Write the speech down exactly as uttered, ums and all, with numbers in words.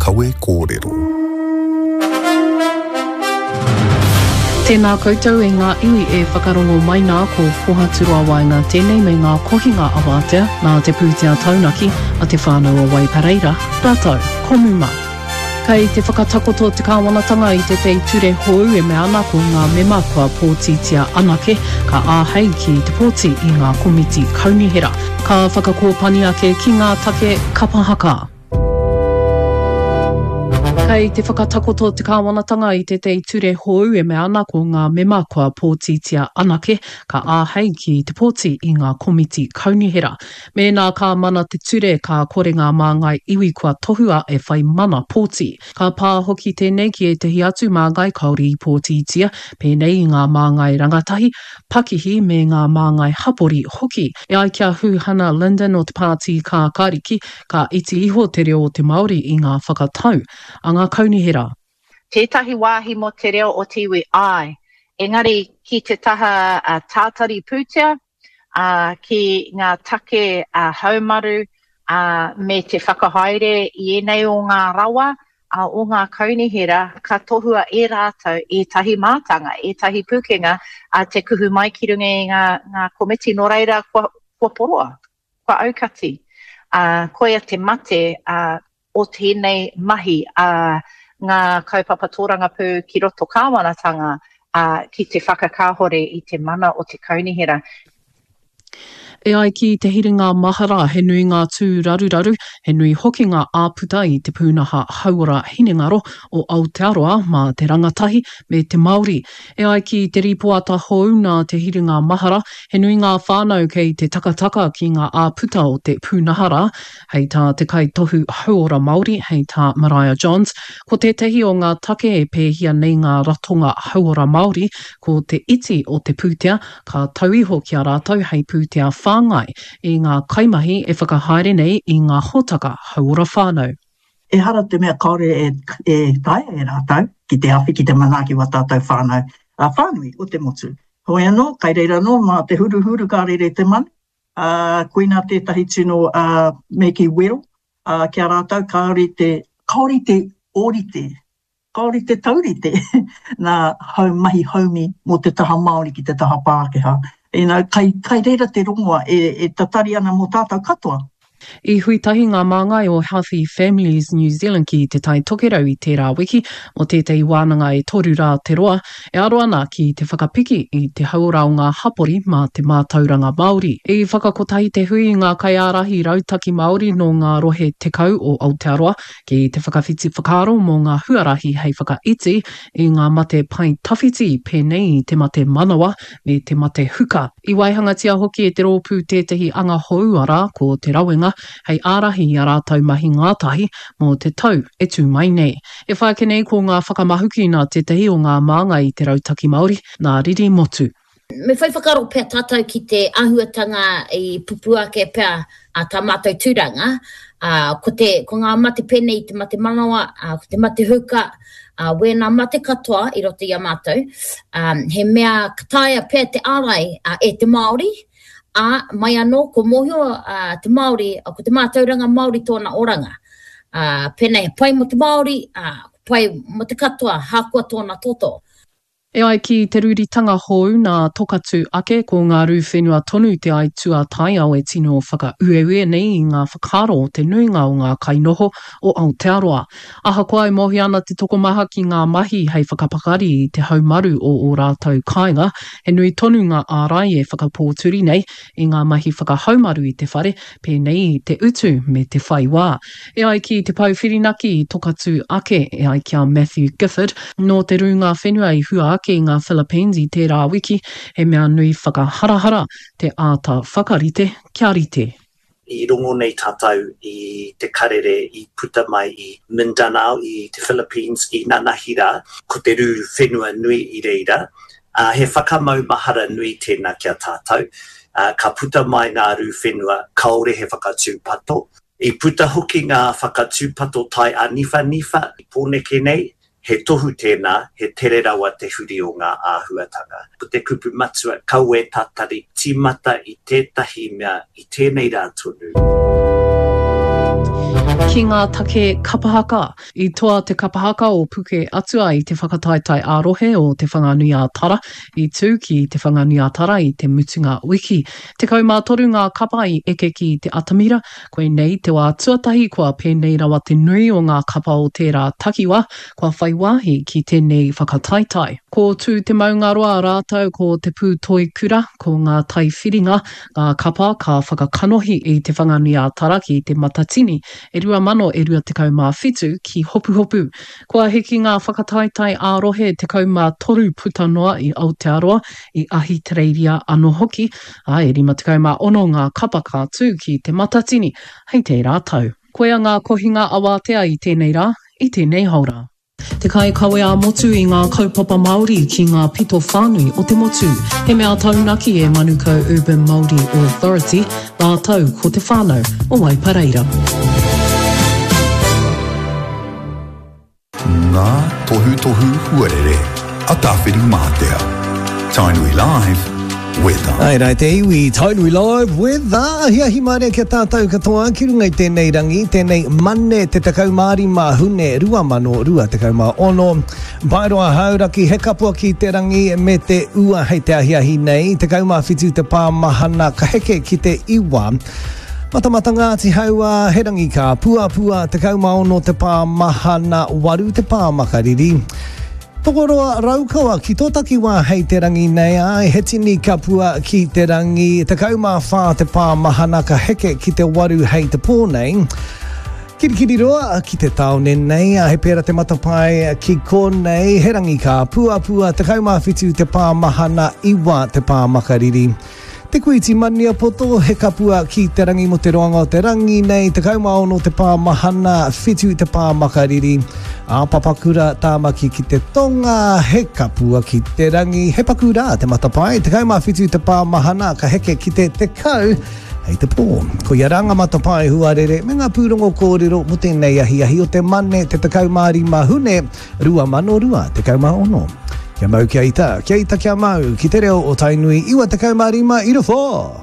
kawe kōrero. Tēnā koutou e ngā iwi e whakarongo mai nā ko pohaturua wainga tēnei me ngā kohinga awatea nā te pūtea taunaki a te whānau o Waipareira. Rātou, komuma. Kei te whakatakoto te kāwanatanga i te te ture hou e me ana ko ngā mema kua pōtitia anake ka āhei ki te pōti i ngā komiti kaunihera. Ka whakakōpani ake ki ngā take kapahaka. Kei te whakatakoto te kāwanatanga i te te ture hou e me ana ko ngā mema kua pōtitia anake ka āhei ki te pōti i ngā komiti kaunihera. Me nā ka mana te ture ka kore ngā māngai iwi kua tohua e whai mana pōti. Ka pā hoki tēnei ki e tehi atu māngai kauri i pōtitia, pēnei i ngā māngai rangatahi, pakihi me ngā māngai hapori hoki. E ai kia hūhana Lyndon o te pāti ka kariki ka iti iho te reo o te Māori i ngā whakatau. A ngā kaunihera. Tētahi wāhi mo te reo o te iwi ai. Engari ki te taha uh, tātari pūtea, uh, ki ngā take uh, haumaru uh, me te whakahaere i enei o ngā rawa, uh, o ngā kaunihera, ka tohua e rātou e tahi mātanga, e tahi pūkenga, uh, te kuhu mai ki runga i ngā, ngā komiti no reira kua, kua poroa, kua aukati. Uh, koia te mate, uh, o tēnei mahi a uh, ngā kaupapa pū ki roto kāwanatanga uh, ki te whakakāhore i te mana o te kaunihera. E ai ki te hiringa mahara, he nui ngā tū raruraru, he nui hoki ngā āputa i te pūnaha hauora hinengaro o Aotearoa mā te rangatahi me te Māori. E ai ki te ripoata hou nā te hiringa mahara, he nui ngā whānau kei te takataka ki ngā āputa o te pūnahara, hei tā te kai tohu hauora Māori, hei tā Mariah Johns. Ko te tehi o ngā take e pēhia nei ngā ratonga hauora Māori, ko te iti o te pūtea, ka tauiho ki a rātou hei pūtea whāngai i ngā kaimahi e whakahaere nei i ngā hōtaka hauora whānau. E hara te mea kaore e, e taia e rātou, ki te awhi ki te manaki wa tātou whānau. A whānui o te motu. Hoi anō, kai reira no, mā te huru huru ka rere te mani. Uh, koina tētahi tino uh, meki wero, uh, kia rātou kaori te, kaori te orite, kaori te taurite, nā hau mahi haumi mo te taha Māori ki te taha Pākehā. E nā, kai, kai reira te rongoa e, e tatari ana mo tātou katoa. I huitahi ngā māngai o Healthy Families New Zealand ki te tai tokerau i tērā wiki, o tētei wānanga e toru rā te roa, e aro ana ki te whakapiki i te haura o ngā hapori mā te mātauranga Māori. I whakakotahi te hui ngā kaiārahi rautaki Māori no ngā rohe tekau o Aotearoa, ki te whakawhiti whakaro mō ngā huarahi hei whakaiti i ngā mate pai tawhiti pēnei i te mate manawa me te mate huka. I waihangatia hoki e te rōpū tētahi anga houara ko te rawenga, hei ārahi a rātou mahi ngātahi mō te tau e tū mai nei. E whaake nei ko ngā whakamahuki nā te tehi o ngā māngai i te rautaki Māori, nā riri motu. Me whai whakaro pēr tātou ki te ahuatanga i pupuake pēr a tā mātou tūranga, uh, ko, te, ko ngā mate pēnei i te mate manawa, uh, ko te mate huka, uh, wēnā mate katoa i roto i a mātou, um, he mea kataia pēr te ārai uh, e te Māori, a mai anō ko mohio uh, te Māori, uh, ko te mātauranga Māori tōna oranga. Uh, pēnei, pai mo te Māori, uh, pai mo te katoa, hākua tōna toto. E ai ki te ruritanga hou nā tokatu ake ko ngā rūwhenua tonu te ai tuatai au e tino whaka ueue nei i ngā whakaro o te nuinga o ngā kainoho o Aotearoa. Aha koe mohi ana te tokomaha ki ngā mahi hei whakapakari i te haumaru o o rātou kāinga, he nui tonu ngā ārai e whakapōturi nei i ngā mahi whakahaumaru i te whare, pēnei i te utu me te whaiwā. E ai ki te pauwhirinaki i tokatu ake e ai kia Matthew Gifford, no te runga whenua i hua ki ngā Philippines i tērā wiki, he mea nui whakaharahara te āta whakarite kia rite. I rongo nei tātou i te karere i puta mai i Mindanao i te Philippines i Nanahira, ko te rūru whenua nui i reira. Uh, he whakamau mahara nui tēnā kia tātou. Uh, ka puta mai ngā rūru whenua, kaore he whakatūpato. I puta hoki ngā whakatūpato tai a nifa nifa i pōneke nei, he tohu tēnā, he tere rawa te huri o ngā āhuatanga. Po te kupu matua, kau e tātari, timata i tētahi mea i tēnei rā tonu. Ki ngā take kapahaka, I toa te kapahaka o puke atua I te whakataetai ārohe o te whanganui a tara, I tū ki te whanganui a tara I te mutunga wiki. Te kaumā toru ngā kapa I eke ki te atamira, koe nei te wā tuatahi kua pēnei rawa te nui o ngā kapa o tērā takiwa, kua whai wāhi ki tēnei whakataetai. Ko tū te maunga roa rātau ko te pū toi kura, ko ngā tai whiringa, ngā kapa ka whakakanohi I te whanganui a tara ki te matatini, e rua mano e rua te kaumā whitu ki hopu hopu. Kua hiki ngā whakataetai ārohe te kaumā toru puta noa I Aotearoa, I ahi te reiria anō hoki, a e rima te kaumā ono ngā kapa kātū ki te matatini, hei te rātau. Koea ngā kohinga awatea I tēnei rā, I tēnei haura. Te kai kawe a motu I ngā kaupapa Māori ki ngā pito whānui o te motu. He mea taunaki e Manukau Urban Māori Authority, ngā tau ko te whānau o Waipareira. Ngā tohu tohu huarere, a tāwhiri mātea. Tainui Live, weather. Ai rai te iwi, Tainui Live, weather. Hia hi mare kia tātou katoa, ki runga I tēnei rangi, tēnei mane te takau māri mā hune, rua mano, rua takau mā ono. Bairoa hauraki, he kapua ki te rangi me te ua hei te ahiahi nei, te kaumā whitu te pā mahana, ka heke ki te iwa. Matamata ngāti haua, he rangi ka pua pua, te kaumā ono te pā mahana, waru te pā makariri. Tokoroa raukawa ki tōtaki wā hei te rangi nei ai, he tini ka pua ki te rangi, te kaumā whā te pā mahana ka heke ki te waru hei te pō nei. Kirikiri roa ki te taone nei, he pēra te matapai ki konei, he rangi ka pua pua, te kaumā whitu te pā mahana, iwa te pā makariri. Te kuiti mania poto, he kapua ki te rangi mo te roanga o te rangi nei, te kaumā ono te pā mahana, whitu te pā makariri. A papakura tāmaki ki te tonga, he kapua ki te rangi, he pakura te matapai, te kaumā whitu te pā mahana, ka heke ki te te kau, hei te pō. Ko ia ranga matapai huarere, me ngā pūrongo kōrero mo tēnei ahi ahi o te mane, te takau māri mahune, rua mano rua, te kaumā ono. Kia mau kia ita, kia ita kia mau, ki te reo o Tainui, iwa te kaumā rima, i rofo.